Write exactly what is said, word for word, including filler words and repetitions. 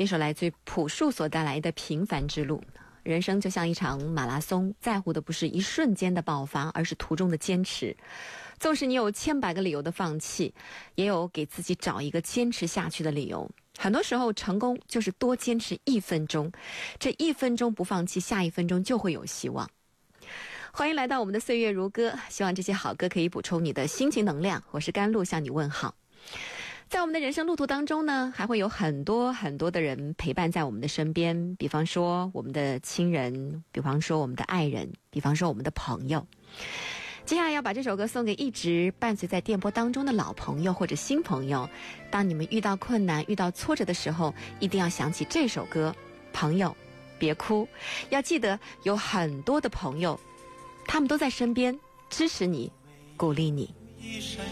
一首来自于朴树所带来的平凡之路。人生就像一场马拉松，在乎的不是一瞬间的爆发，而是途中的坚持。纵使你有千百个理由的放弃，也有给自己找一个坚持下去的理由。很多时候成功就是多坚持一分钟，这一分钟不放弃，下一分钟就会有希望。欢迎来到我们的岁月如歌，希望这些好歌可以补充你的心情能量。我是甘露，向你问好。在我们的人生路途当中呢，还会有很多很多的人陪伴在我们的身边，比方说我们的亲人，比方说我们的爱人，比方说我们的朋友。接下来要把这首歌送给一直伴随在电波当中的老朋友或者新朋友，当你们遇到困难遇到挫折的时候，一定要想起这首歌。朋友别哭，要记得有很多的朋友，他们都在身边支持你鼓励你。